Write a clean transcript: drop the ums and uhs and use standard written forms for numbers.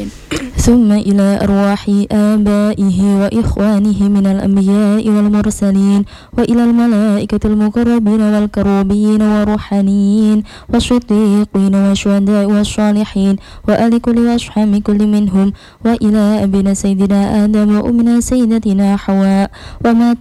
ثم إلى أرواح آبائه وإخوانه من الأنبياء والمرسلين وإلى الملائكة المقربين والكروبين والروحانيين والصديقين والشهداء والصالحين وآل كل وأصحاب كل منهم وإلى أبينا سيدنا آدم وأمنا سيدتنا حواء وما